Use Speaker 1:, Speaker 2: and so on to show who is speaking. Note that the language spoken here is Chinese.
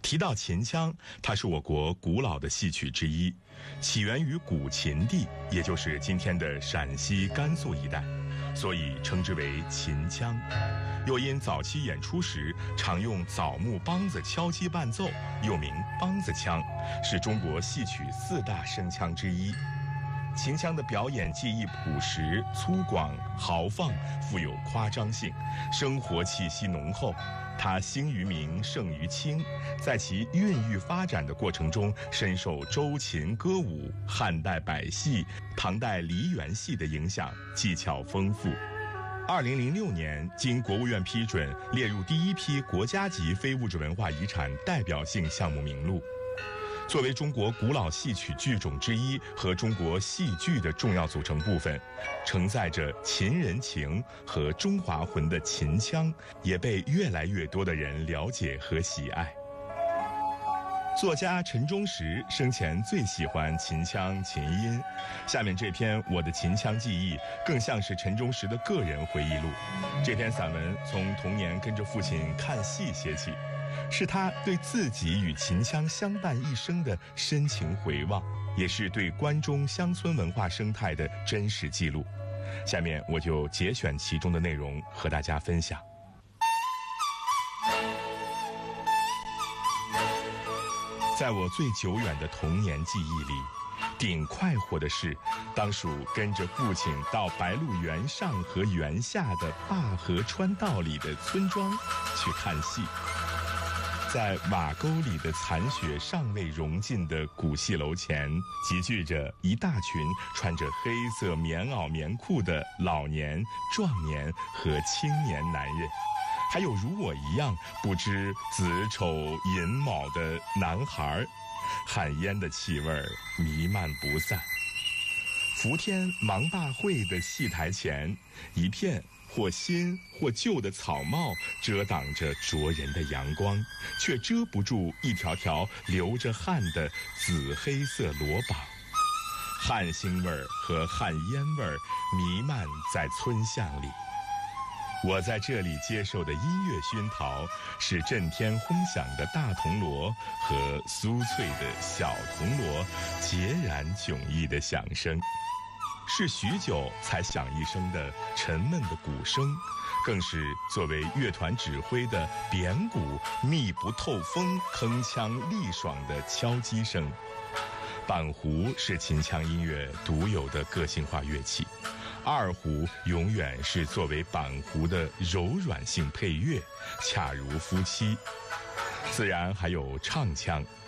Speaker 1: 提到秦腔，它是我国古老的戏曲之一，起源于古秦地，也就是今天的陕西、甘肃一带，所以称之为秦腔。又因早期演出时常用枣木梆子敲击伴奏，又名梆子腔，是中国戏曲4大声腔之一。秦腔的表演技艺朴实、粗犷、豪放，富有夸张性，生活气息浓厚。它兴于明，盛于清，在其孕育发展的过程中，深受周秦歌舞、汉代百戏、唐代梨园戏的影响，技巧丰富。2006年，经国务院批准，列入第一批国家级非物质文化遗产代表性项目名录。作为中国古老戏曲剧种之一和中国戏剧的重要组成部分，承载着秦人情和中华魂的秦腔，也被越来越多的人了解和喜爱。作家陈忠实生前最喜欢秦腔秦音，下面这篇我的秦腔记忆更像是陈忠实的个人回忆录。这篇散文从童年跟着父亲看戏写起，是他对自己与秦腔相伴一生的深情回望，也是对关中乡村文化生态的真实记录。下面我就节选其中的内容和大家分享。在我最久远的童年记忆里，顶快活的事，当属跟着父亲到白鹿原上和原下的灞河川道里的村庄去看戏。在瓦沟里的残雪尚未融尽的古戏楼前，集聚着一大群穿着黑色棉袄棉裤的老年、壮年和青年男人，还有如我一样不知子丑寅卯的男孩，旱烟的气味弥漫不散。伏天芒大会的戏台前，一片或新或旧的草帽遮挡着灼人的阳光，却遮不住一条条流着汗的紫黑色罗膀。汗腥味和汗烟味弥漫在村巷里。我在这里接受的音乐熏陶，是震天轰响的大铜锣和酥脆的小铜锣截然迥异的响声，是许久才响一声的沉闷的鼓声，更是作为乐团指挥的扁鼓密不透风、铿锵力爽的敲击声。板胡是秦腔音乐独有的个性化乐器，二胡永远是作为板胡的柔软性配乐，恰如夫妻。自然还有唱腔，